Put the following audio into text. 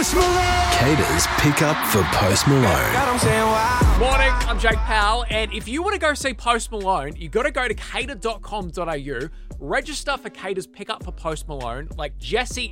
Post Malone. Cater's pick up for Post Malone. Morning, I'm Jake Powell, and if you want to go see Post Malone, you got to go to cater.com.au, register for Cater's pickup for Post Malone. Like Jesse